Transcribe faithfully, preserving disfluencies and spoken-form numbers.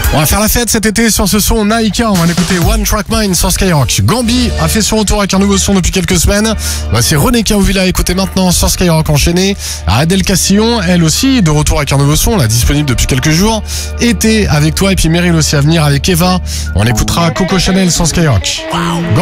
On va faire la fête cet été sur ce son Naika. On va écouter One Track Mind sur Skyrock. Gambi a fait son retour avec un nouveau son depuis quelques semaines. Bah, c'est René Kaouvila, écoutez maintenant sur Skyrock enchaîné. Adèle Castillon, elle aussi, de retour avec un nouveau son, là, disponible depuis quelques jours. Été avec toi, et puis Meryl aussi à venir avec Eva. On écoutera Coco Chanel sur Skyrock.